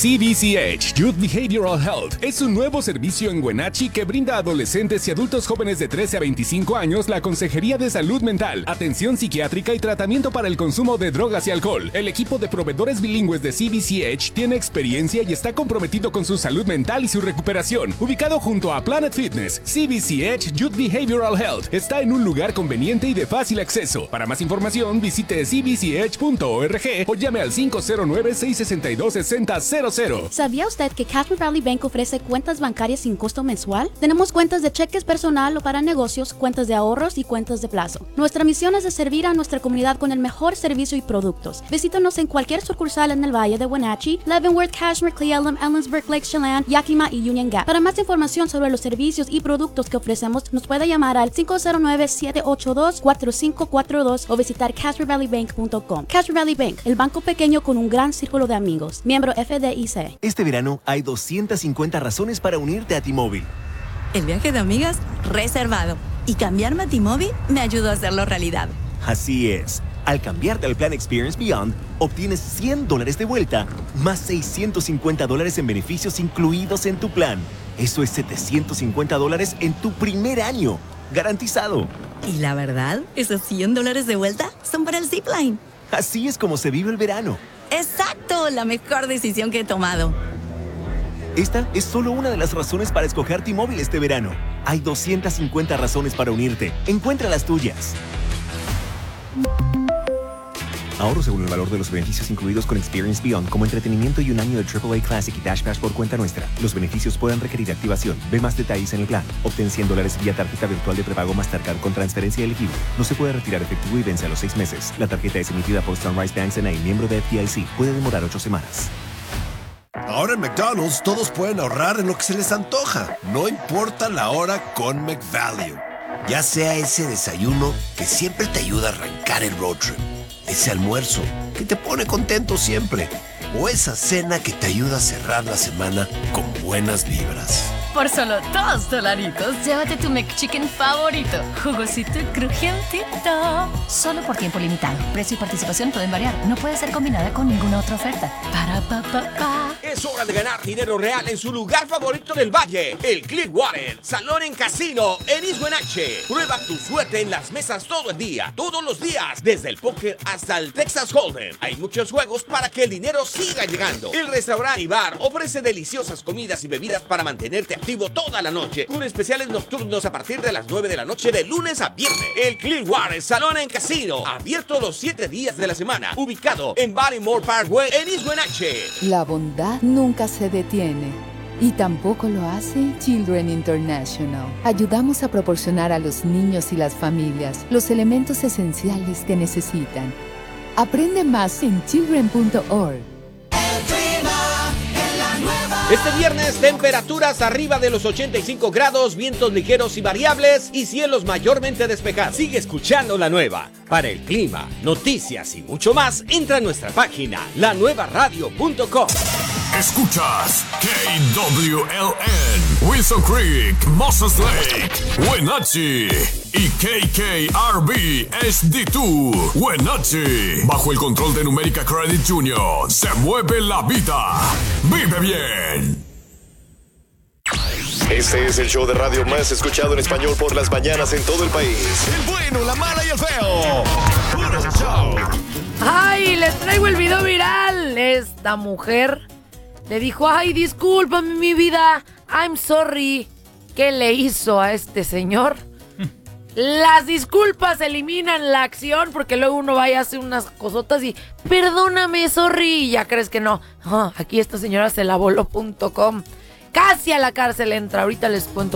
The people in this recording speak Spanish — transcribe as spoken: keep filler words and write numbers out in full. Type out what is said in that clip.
C B C H Youth Behavioral Health es un nuevo servicio en Wenatchee que brinda a adolescentes y adultos jóvenes de trece a veinticinco años la consejería de salud mental, atención psiquiátrica y tratamiento para el consumo de drogas y alcohol. El equipo de proveedores bilingües de C B C H tiene experiencia y está comprometido con su salud mental y su recuperación. Ubicado junto a Planet Fitness, C B C H Youth Behavioral Health está en un lugar conveniente y de fácil acceso. Para más información, visite c b c h punto org o llame al cinco cero nueve, seis seis dos, seis cero cero cero. ¿Sabía usted que Casper Valley Bank ofrece cuentas bancarias sin costo mensual? Tenemos cuentas de cheques personal o para negocios, cuentas de ahorros y cuentas de plazo. Nuestra misión es de servir a nuestra comunidad con el mejor servicio y productos. Visítanos en cualquier sucursal en el Valle de Wenatchee, Leavenworth, Cashmere, Cle Elum, Ellensburg, Lake Chelan, Yakima y Union Gap. Para más información sobre los servicios y productos que ofrecemos, nos puede llamar al cinco cero nueve, siete ocho dos, cuatro cinco cuatro dos o visitar casper valley bank punto com. Casper Valley Bank, el banco pequeño con un gran círculo de amigos. Miembro F D I C. Este verano hay doscientas cincuenta razones para unirte a T-Mobile. El viaje de amigas, reservado. Y cambiarme a T-Mobile me ayudó a hacerlo realidad. Así es. Al cambiarte al plan Experience Beyond, obtienes cien dólares de vuelta, más seiscientos cincuenta dólares en beneficios incluidos en tu plan. Eso es setecientos cincuenta dólares en tu primer año. Garantizado. Y la verdad, esos cien dólares de vuelta son para el Zipline. Así es como se vive el verano. ¡Exacto! La mejor decisión que he tomado. Esta es solo una de las razones para escoger T-Mobile este verano. Hay doscientas cincuenta razones para unirte. Encuentra las tuyas. Ahorro según el valor de los beneficios incluidos con Experience Beyond, como entretenimiento y un año de triple A Classic y Dash Pass por cuenta nuestra. Los beneficios pueden requerir activación. Ve más detalles en el plan. Obtén cien dólares vía tarjeta virtual de prepago Mastercard con transferencia elegible. No se puede retirar efectivo y vence a los seis meses. La tarjeta es emitida por Sunrise Banks N A, miembro de F D I C. Puede demorar ocho semanas. Ahora en McDonald's todos pueden ahorrar en lo que se les antoja. No importa la hora con McValue. Ya sea ese desayuno que siempre te ayuda a arrancar el road trip, ese almuerzo que te pone contento siempre, o esa cena que te ayuda a cerrar la semana con buenas vibras. Por solo dos dolaritos, llévate tu McChicken favorito, jugosito y crujientito. Solo por tiempo limitado. Precio y participación pueden variar. No puede ser combinada con ninguna otra oferta. Para pa pa pa. Es hora de ganar dinero real en su lugar favorito del valle, el Clearwater Salón en Casino en East Wenatchee. Prueba tu suerte en las mesas todo el día, todos los días, desde el póker hasta el Texas Hold'em. Hay muchos juegos para que el dinero siga llegando. El restaurante y bar ofrece deliciosas comidas y bebidas para mantenerte activo toda la noche, con especiales nocturnos a partir de las nueve de la noche de lunes a viernes. El Clearwater Salón en Casino, abierto los siete días de la semana, ubicado en Ballymore Parkway en East Wenatchee. La bondad nunca se detiene y tampoco lo hace Children International. Ayudamos a proporcionar a los niños y las familias los elementos esenciales que necesitan. Aprende más en children punto org. Este viernes, temperaturas arriba de los ochenta y cinco grados, vientos ligeros y variables y cielos mayormente despejados. Sigue escuchando La Nueva. Para el clima, noticias y mucho más, entra a nuestra página la nueva radio punto com. Escuchas K W L N, Wilson Creek, Moses Lake, Wenatchee y K K R B H D dos, Wenatchee. Bajo el control de Numérica Credit Union, se mueve la vida. ¡Vive bien! Este es el show de radio más escuchado en español por las mañanas en todo el país. El bueno, la mala y el feo. Puro show. ¡Ay! Les traigo el video viral. Esta mujer le dijo, ay, discúlpame mi vida, I'm sorry. ¿Qué le hizo a este señor? Las disculpas eliminan la acción, porque luego uno va y hace unas cosotas y perdóname, sorry, y ya crees que no. Oh, aquí esta señora se la voló punto com. Casi a la cárcel entra, ahorita les cuento.